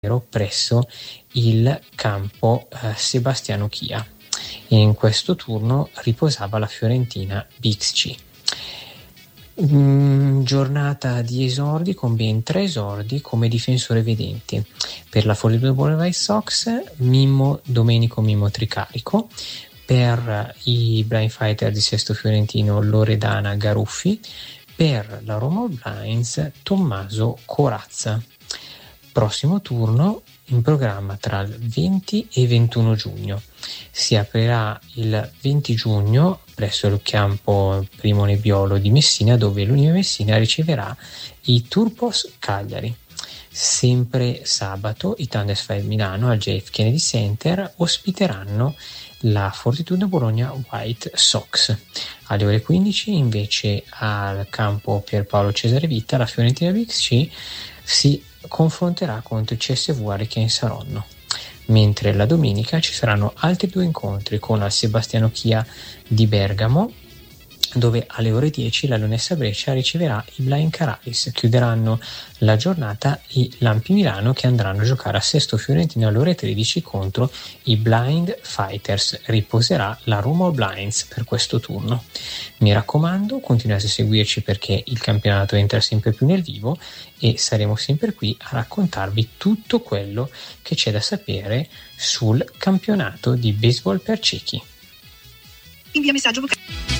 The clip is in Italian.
presso il campo Sebastiano Chia. In questo turno riposava la Fiorentina BXC. Giornata di esordi con ben 3 esordi come difensore vedente. Per la Florida White Sox, Domenico Mimmo Tricarico. Per i blind fighter di Sesto Fiorentino, Loredana Garuffi. Per la Roma Blinds, Tommaso Corazza. Prossimo turno in programma tra il 20 e 21 giugno. Si aprirà il 20 giugno presso il campo Primo Nebbiolo di Messina, dove l'Unione Messina riceverà i Turpos Cagliari. Sempre sabato i Thundersfire Milano al JF Kennedy Center ospiteranno la Fortitudo Bologna White Sox. Alle ore 15 invece al campo Pierpaolo Cesare Vita la Fiorentina BXC si confronterà contro il CSV Arechen Saronno, mentre la domenica ci saranno altri 2 incontri con il Sebastiano Chia di Bergamo, dove alle ore 10 la Leonessa Brescia riceverà i Blind Caralis. Chiuderanno la giornata i Lampi Milano, che andranno a giocare a Sesto Fiorentino alle ore 13 contro i Blind Fighters. Riposerà la Roma All Blinds per questo turno. Mi raccomando, continuate a seguirci perché il campionato entra sempre più nel vivo e saremo sempre qui a raccontarvi tutto quello che c'è da sapere sul campionato di baseball per ciechi. Invia messaggio vocale.